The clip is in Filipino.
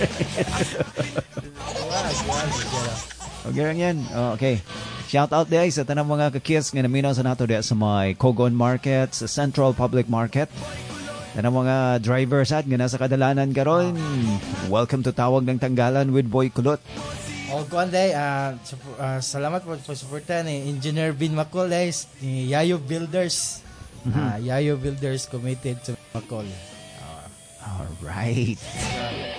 Okay lang yan. Okay. Shout out day sa tanang mga kakis nga naminaw sa nato sa may Kogon Market, sa Central Public Market. Tanang mga drivers at nga nasa kadalanan karon. Welcome to Tawag ng Tanggalan with Boy Kulot. Kuan day, salamat po suporta ni Engineer Vin Macol ni Yayo Builders. Yayo Builders committed to Macol. All right.